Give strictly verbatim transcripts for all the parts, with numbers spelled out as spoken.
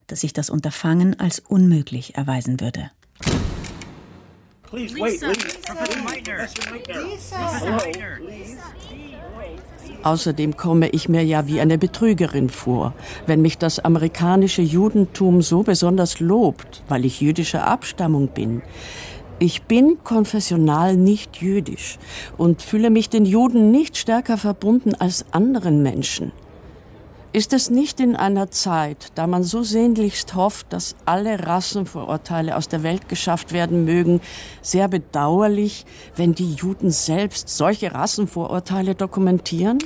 dass sich das Unterfangen als unmöglich erweisen würde. Außerdem komme ich mir ja wie eine Betrügerin vor, wenn mich das amerikanische Judentum so besonders lobt, weil ich jüdischer Abstammung bin. Ich bin konfessional nicht jüdisch und fühle mich den Juden nicht stärker verbunden als anderen Menschen. Ist es nicht in einer Zeit, da man so sehnlichst hofft, dass alle Rassenvorurteile aus der Welt geschafft werden mögen, sehr bedauerlich, wenn die Juden selbst solche Rassenvorurteile dokumentieren?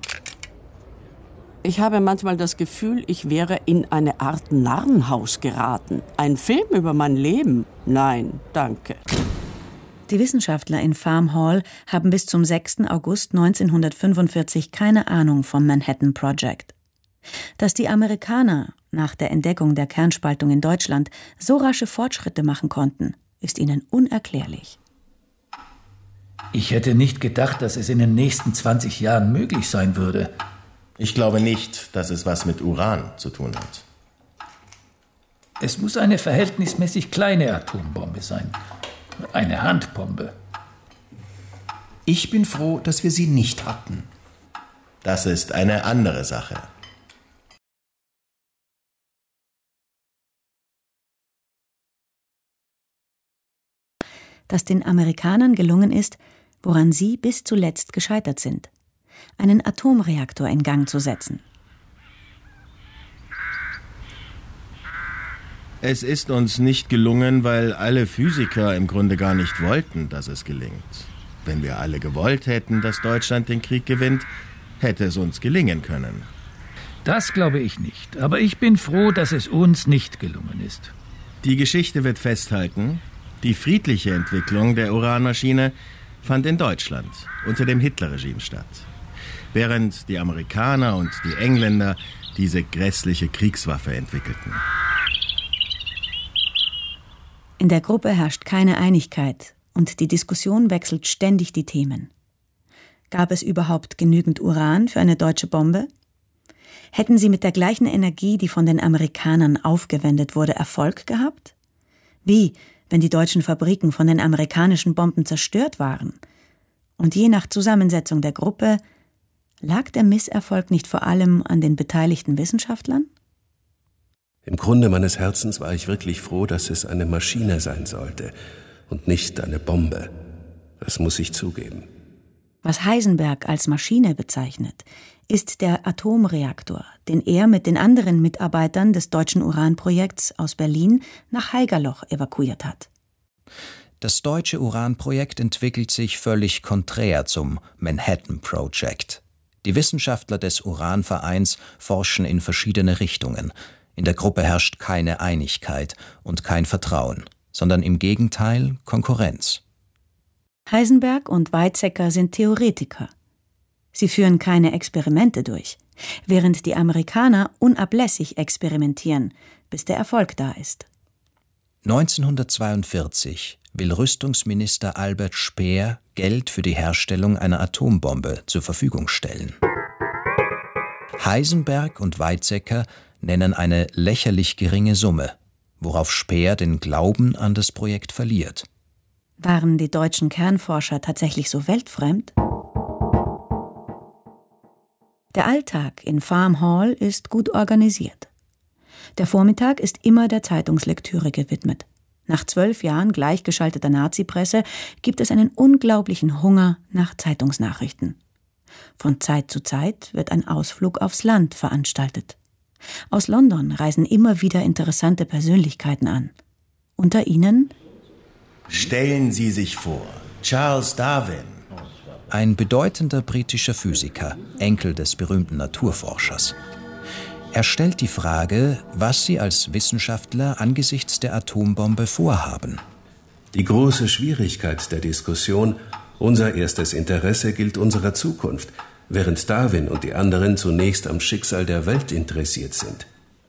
Ich habe manchmal das Gefühl, ich wäre in eine Art Narrenhaus geraten. Ein Film über mein Leben? Nein, danke. Die Wissenschaftler in Farm Hall haben bis zum sechsten August neunzehnhundertfünfundvierzig keine Ahnung vom Manhattan Project. Dass die Amerikaner nach der Entdeckung der Kernspaltung in Deutschland so rasche Fortschritte machen konnten, ist ihnen unerklärlich. Ich hätte nicht gedacht, dass es in den nächsten zwanzig Jahren möglich sein würde. Ich glaube nicht, dass es was mit Uran zu tun hat. Es muss eine verhältnismäßig kleine Atombombe sein. Eine Handbombe. Ich bin froh, dass wir sie nicht hatten. Das ist eine andere Sache. Dass den Amerikanern gelungen ist, woran sie bis zuletzt gescheitert sind: einen Atomreaktor in Gang zu setzen. Es ist uns nicht gelungen, weil alle Physiker im Grunde gar nicht wollten, dass es gelingt. Wenn wir alle gewollt hätten, dass Deutschland den Krieg gewinnt, hätte es uns gelingen können. Das glaube ich nicht. Aber ich bin froh, dass es uns nicht gelungen ist. Die Geschichte wird festhalten, die friedliche Entwicklung der Uranmaschine fand in Deutschland unter dem Hitlerregime statt, während die Amerikaner und die Engländer diese grässliche Kriegswaffe entwickelten. In der Gruppe herrscht keine Einigkeit und die Diskussion wechselt ständig die Themen. Gab es überhaupt genügend Uran für eine deutsche Bombe? Hätten sie mit der gleichen Energie, die von den Amerikanern aufgewendet wurde, Erfolg gehabt? Wie, wenn die deutschen Fabriken von den amerikanischen Bomben zerstört waren? Und je nach Zusammensetzung der Gruppe, lag der Misserfolg nicht vor allem an den beteiligten Wissenschaftlern? Im Grunde meines Herzens war ich wirklich froh, dass es eine Maschine sein sollte und nicht eine Bombe. Das muss ich zugeben. Was Heisenberg als Maschine bezeichnet, ist der Atomreaktor, den er mit den anderen Mitarbeitern des deutschen Uranprojekts aus Berlin nach Haigerloch evakuiert hat. Das deutsche Uranprojekt entwickelt sich völlig konträr zum Manhattan Project. Die Wissenschaftler des Uranvereins forschen in verschiedene Richtungen. In der Gruppe herrscht keine Einigkeit und kein Vertrauen, sondern im Gegenteil Konkurrenz. Heisenberg und Weizsäcker sind Theoretiker. Sie führen keine Experimente durch, während die Amerikaner unablässig experimentieren, bis der Erfolg da ist. neunzehnhundertzweiundvierzig will Rüstungsminister Albert Speer Geld für die Herstellung einer Atombombe zur Verfügung stellen. Heisenberg und Weizsäcker nennen eine lächerlich geringe Summe, worauf Speer den Glauben an das Projekt verliert. Waren die deutschen Kernforscher tatsächlich so weltfremd? Der Alltag in Farm Hall ist gut organisiert. Der Vormittag ist immer der Zeitungslektüre gewidmet. Nach zwölf Jahren gleichgeschalteter Nazi-Presse gibt es einen unglaublichen Hunger nach Zeitungsnachrichten. Von Zeit zu Zeit wird ein Ausflug aufs Land veranstaltet. Aus London reisen immer wieder interessante Persönlichkeiten an. Unter ihnen: Stellen Sie sich vor, Charles Darwin. Ein bedeutender britischer Physiker, Enkel des berühmten Naturforschers. Er stellt die Frage, was sie als Wissenschaftler angesichts der Atombombe vorhaben. Die große Schwierigkeit der Diskussion, unser erstes Interesse gilt unserer Zukunft, während Darwin und die anderen zunächst am Schicksal der Welt interessiert sind.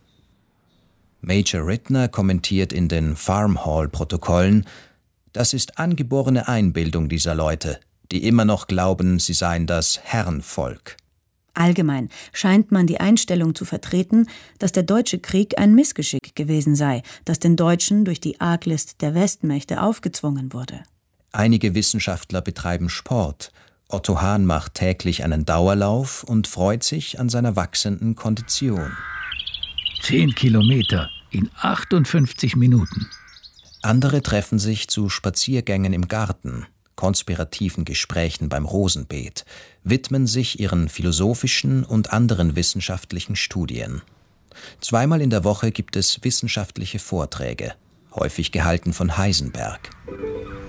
Major Rittner kommentiert in den Farm Hall-Protokollen: Das ist angeborene Einbildung dieser Leute, die immer noch glauben, sie seien das Herrenvolk. Allgemein scheint man die Einstellung zu vertreten, dass der Deutsche Krieg ein Missgeschick gewesen sei, das den Deutschen durch die Arglist der Westmächte aufgezwungen wurde. Einige Wissenschaftler betreiben Sport. Otto Hahn macht täglich einen Dauerlauf und freut sich an seiner wachsenden Kondition. Zehn Kilometer in achtundfünfzig Minuten. Andere treffen sich zu Spaziergängen im Garten, konspirativen Gesprächen beim Rosenbeet, widmen sich ihren philosophischen und anderen wissenschaftlichen Studien. Zweimal in der Woche gibt es wissenschaftliche Vorträge, häufig gehalten von Heisenberg.